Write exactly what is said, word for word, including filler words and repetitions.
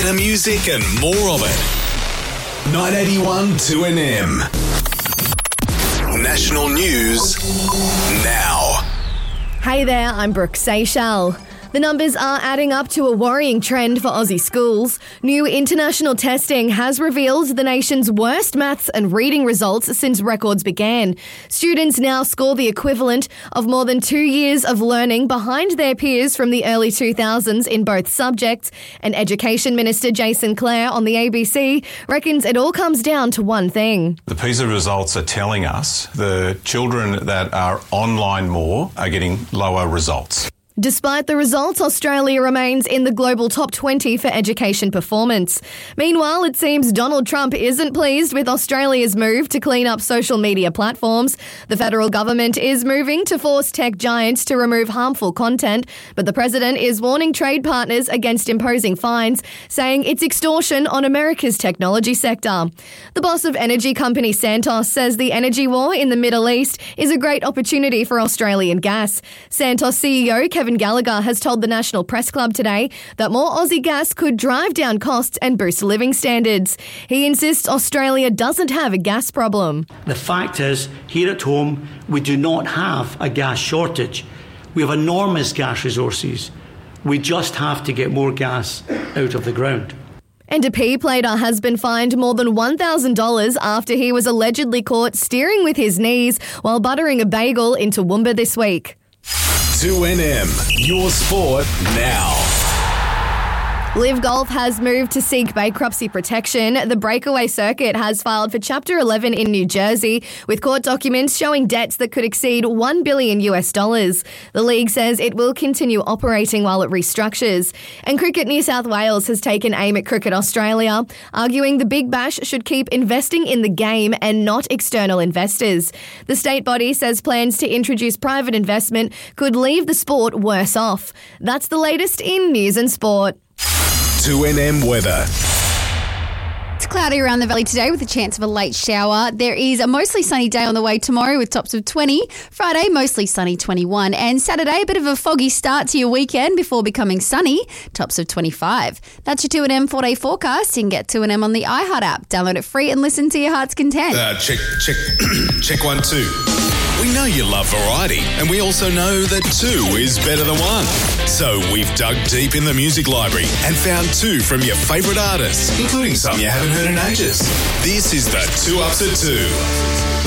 Better music and more of it. nine eighty-one two N M. National news now. Hey there, I'm Brooke Seychelles. The numbers are adding up to a worrying trend for Aussie schools. New international testing has revealed the nation's worst maths and reading results since records began. Students now score the equivalent of more than two years of learning behind their peers from the early two thousands in both subjects. And Education Minister Jason Clare on the A B C reckons it all comes down to one thing. The PISA results are telling us the children that are online more are getting lower results. Despite the results, Australia remains in the global top twenty for education performance. Meanwhile, it seems Donald Trump isn't pleased with Australia's move to clean up social media platforms. The federal government is moving to force tech giants to remove harmful content, but the president is warning trade partners against imposing fines, saying it's extortion on America's technology sector. The boss of energy company Santos says the energy war in the Middle East is a great opportunity for Australian gas. Santos C E O Kevin Kevin Gallagher has told the National Press Club today that more Aussie gas could drive down costs and boost living standards. He insists Australia doesn't have a gas problem. The fact is, here at home, we do not have a gas shortage. We have enormous gas resources. We just have to get more gas out of the ground. And a pea plater has been fined more than one thousand dollars after he was allegedly caught steering with his knees while buttering a bagel in Toowoomba this week. two N M, your sport now. Live Golf has moved to seek bankruptcy protection. The breakaway circuit has filed for Chapter eleven in New Jersey with court documents showing debts that could exceed one billion US dollars. The league says it will continue operating while it restructures. And Cricket New South Wales has taken aim at Cricket Australia, arguing the Big Bash should keep investing in the game and not external investors. The state body says plans to introduce private investment could leave the sport worse off. That's the latest in news and sport. two N M weather. It's cloudy around the valley today with a chance of a late shower. There is a mostly sunny day on the way tomorrow with tops of twenty. Friday, mostly sunny, twenty-one. And Saturday, a bit of a foggy start to your weekend before becoming sunny, tops of twenty-five. That's your two N M four-day forecast. You can get two N M on the iHeart app. Download it free and listen to your heart's content. Uh, check, check, check one, two. We know you love variety, and we also know that two is better than one. So we've dug deep in the music library and found two from your favourite artists, including some you haven't heard in ages. This is the Two Ups at Two.